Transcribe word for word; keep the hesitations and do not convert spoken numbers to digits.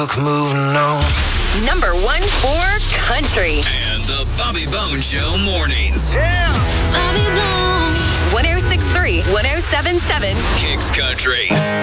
Moving on. Number one for country. And the Bobby Bone Show mornings. Yeah! Bobby Bone. one oh six point three, one oh seven point seven. Kicks Country.